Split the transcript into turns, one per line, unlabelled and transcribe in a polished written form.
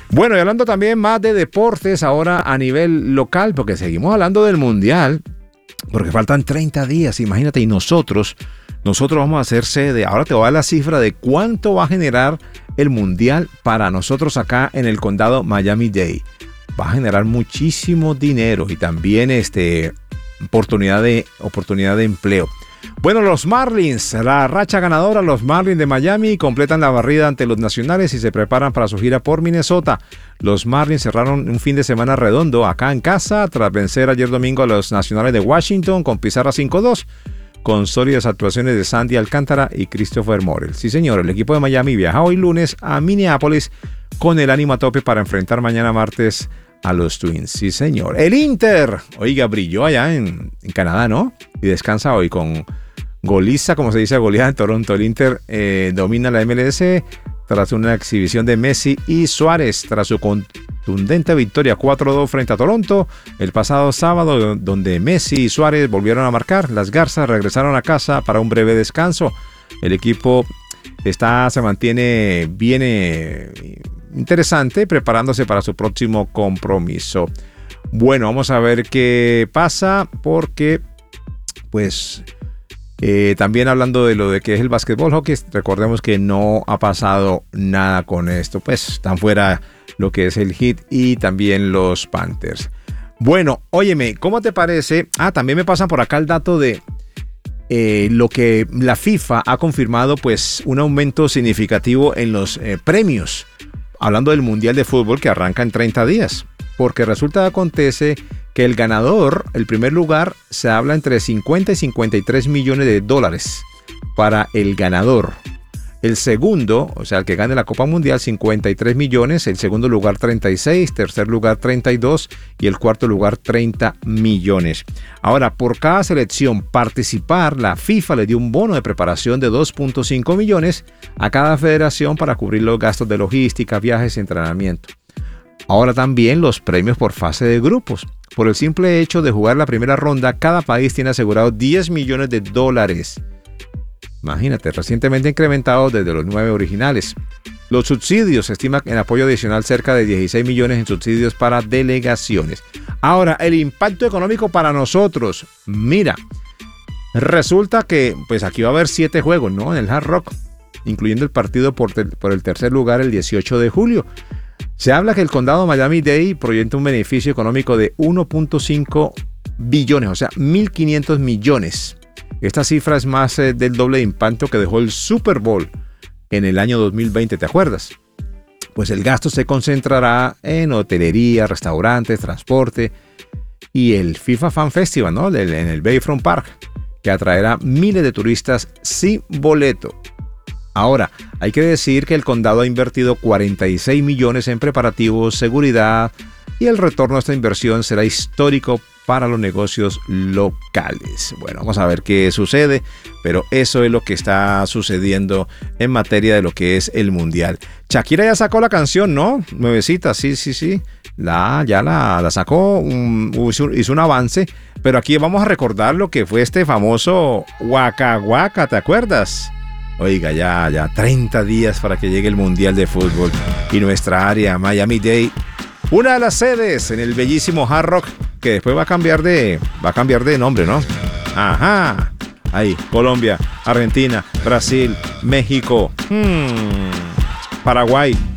Bueno, y hablando también más de deportes ahora a nivel local, porque seguimos hablando del Mundial, porque faltan 30 días, imagínate, y nosotros vamos a hacer sede. Ahora te voy a dar la cifra de cuánto va a generar el Mundial para nosotros acá en el condado Miami-Dade. Va a generar muchísimo dinero y también oportunidad de empleo. Bueno, los Marlins, la racha ganadora, los Marlins de Miami completan la barrida ante los nacionales y se preparan para su gira por Minnesota. Los Marlins cerraron un fin de semana redondo acá en casa tras vencer ayer domingo a los nacionales de Washington con pizarra 5-2, con sólidas actuaciones de Sandy Alcántara y Christopher Morel. Sí, señor, el equipo de Miami viaja hoy lunes a Minneapolis con el ánimo a tope para enfrentar mañana martes a los Twins. Sí, señor. El Inter, oiga, brilló allá en Canadá, ¿no? Y descansa hoy con goliza, como se dice, goleada en Toronto. El Inter domina la MLS tras una exhibición de Messi y Suárez tras su contundente victoria 4-2 frente a Toronto el pasado sábado, donde Messi y Suárez volvieron a marcar. Las Garzas regresaron a casa para un breve descanso. El equipo se mantiene bien interesante, preparándose para su próximo compromiso. Bueno, vamos a ver qué pasa, porque pues también hablando de lo de que es el básquetbol, hockey, recordemos que no ha pasado nada con esto, pues están fuera lo que es el Heat y también los Panthers. Bueno, óyeme, ¿cómo te parece? También me pasan por acá el dato de lo que la FIFA ha confirmado, pues un aumento significativo en los premios, hablando del Mundial de Fútbol que arranca en 30 días, porque acontece que el ganador, el primer lugar, se habla entre 50 y 53 millones de dólares para el ganador. El segundo, o sea, el que gane la Copa Mundial, 53 millones, el segundo lugar 36, tercer lugar 32 y el cuarto lugar 30 millones. Ahora, por cada selección participar, la FIFA le dio un bono de preparación de 2.5 millones a cada federación para cubrir los gastos de logística, viajes y entrenamiento. Ahora también los premios por fase de grupos. Por el simple hecho de jugar la primera ronda, cada país tiene asegurado 10 millones de dólares. Imagínate, recientemente incrementados desde los 9 originales. Los subsidios, se estima en apoyo adicional cerca de 16 millones en subsidios para delegaciones. Ahora, el impacto económico para nosotros. Mira, resulta que pues aquí va a haber 7 juegos, ¿no? En el Hard Rock, incluyendo el partido por el tercer lugar el 18 de julio. Se habla que el condado Miami-Dade proyecta un beneficio económico de 1.5 billones, o sea, 1.500 millones. Esta cifra es más del doble de impacto que dejó el Super Bowl en el año 2020, ¿te acuerdas? Pues el gasto se concentrará en hotelería, restaurantes, transporte y el FIFA Fan Festival, ¿no? En el Bayfront Park, que atraerá miles de turistas sin boleto. Ahora, hay que decir que el condado ha invertido 46 millones en preparativos, seguridad, y el retorno a esta inversión será histórico para los negocios locales. Bueno, vamos a ver qué sucede, pero eso es lo que está sucediendo en materia de lo que es el Mundial. Shakira ya sacó la canción, ¿no? Nuevecita, sí. Ya la sacó, hizo un avance, pero aquí vamos a recordar lo que fue este famoso Waka Waka, ¿te acuerdas? Oiga, ya 30 días para que llegue el Mundial de Fútbol y nuestra área Miami-Dade, una de las sedes en el bellísimo Hard Rock, que después va a cambiar de nombre, ¿no? Ajá. Ahí, Colombia, Argentina, Brasil, México, Paraguay,